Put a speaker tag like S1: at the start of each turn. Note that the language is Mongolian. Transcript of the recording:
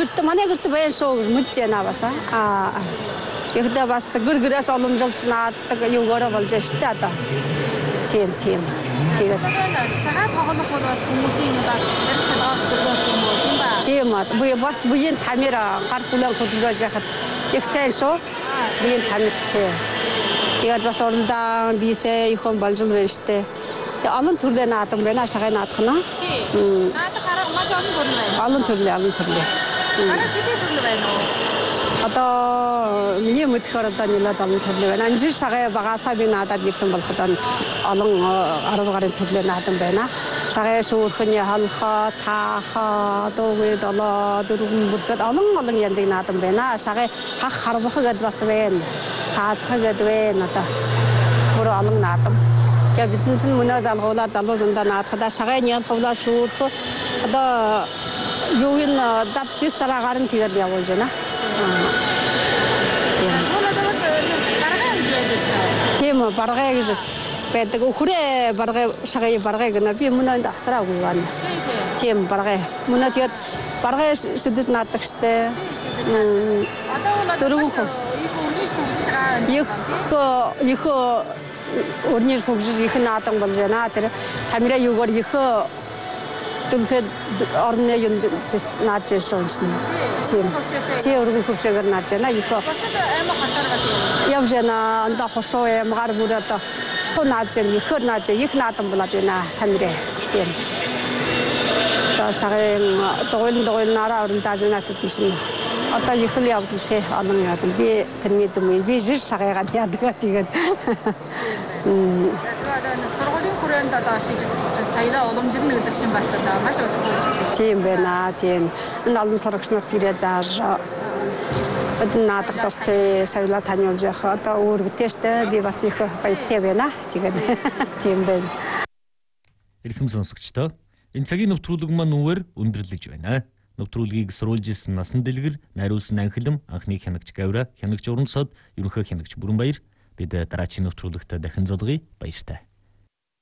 S1: гэрт манай гэрт байна шүү гэж мэдж байна бас. Тэгэхдээ бас гэр-гэрээс уламжилж нааддаг юугаараа болж штэ одоо. Тийм. Тэгээд
S2: шагаа тоглох бол бас хүмүүсийн яг талаас сөргөх юм уу тийм ба?
S1: Тийм аа. Бас буян тамир гар хүлэн хөдөлгөөж яхад их сайн шүү. Буян тамир тий. Тэгээд бас уралдаан бисээ ихэн болж байна штэ. Олон төрлийн наадам байна шагаа наадах нь.
S2: Тийм. Наадах хараа маш олон төрөл байна.
S1: Олон төрлийн.
S2: Хараа хэдий төрөл байна уу?
S1: Одоо миний мэдхээр одоо нэлээд олон төрлийн байна. Анжир шагаа багасаа би наадад ирсэн болоход олон 10 гарын төрлийн наадам байна. Шагаа шүүрхний халхаа, таахаа, дуугүй долоо, дөрвөн бүрхэд олон янзын наадам байна. Шагаа хах харбах гэдээ бас байна. Таацах гэдээ байна одоо. Бүр олон наадам. Тэгээ бидний чинь мөнөө залгуулаад залуу зандаа наадахда шагаа нялхавлаа шүүрх одоо юу ин дат дэс тараагаар нь тэгэл явуулж байна. Тийм баргай гэж байдаг. Өхрөө баргай шагаа баргай гэнэ би мөнөө дахтраагүй байна. Тийм баргай. Мөнөө тэгээд баргай шидэж наадаг штэ.
S2: Одоо их өрнөж хөгжиж байгаа.
S1: Их өрнөж хөгжиж их наадан болж байна. Тэр тамира юугаар их төлөхөд орны юм нааж шуунсан. Тийм өргөн хөвшөөр нааж байна. Их
S2: бас аймаг хатар бас
S1: явж байна. Анда хошоо ямгаар бүр одоо хунааж ихэр нааж их наадан болоод байна тамира. Тийм. Одоо шагаан дугуйлан нараа өрнөж наатад биш. Одоо их л явдал те олон явдал. Би тэрний дүмээ би жир шагаагаад яадаг тэгээд.
S2: Сургуулийн хүрээнд одоо саялаа уламжилна гэдэг шиг бас одоо маш өдөр.
S1: Тийм байна. Тийм. Энэ олон сурагчнууд ирээ зааж наадах дуртай саялаа таниулж явах одоо өөргөтэй штэ би бас их баяртай байна. Тэгээд тийм байна.
S3: Эрхэм сонсогчдоо энэ цагийн нэвтрүүлэг маань нүвээр өндөрлөж байна. Нэвтрүүлгийг сурвалж ирсэн насан дэлгэр, найруулсан анхилам, анхны хянагч Гавра, хянагч Урансод, ерөнхий хянагч Бүрэнбаяр бид дараагийн нэвтрүүлэгтээ дахин золгоё. Баяртай.